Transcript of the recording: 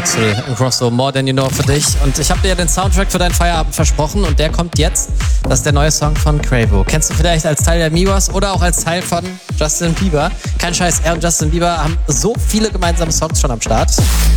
Axel Ingrosso, More Than You Know für dich. Und ich habe dir ja den Soundtrack für deinen Feierabend versprochen und der kommt jetzt. Das ist der neue Song von Quavo. Kennst du vielleicht als Teil der Migos oder auch als Teil von Justin Bieber? Kein Scheiß, er und Justin Bieber haben so viele gemeinsame Songs schon am Start.